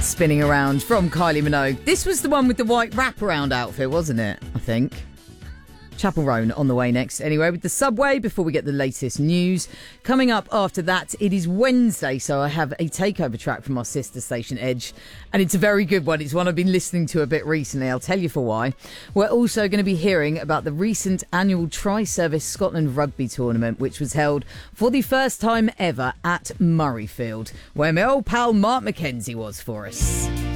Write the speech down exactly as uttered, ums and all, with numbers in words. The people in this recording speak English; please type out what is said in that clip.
Spinning Around from Kylie Minogue. This was the one with the white wraparound outfit, wasn't it? I think. Chapel Roan on the way next. Anyway, with the subway, before we get the latest news. Coming up after that, it is Wednesday, so I have a takeover track from our sister station Edge, and it's a very good one. It's one I've been listening to a bit recently. I'll tell you for why. We're also going to be hearing about the recent annual Tri-Service Scotland Rugby Tournament, which was held for the first time ever at Murrayfield, where my old pal Mark McKenzie was for us.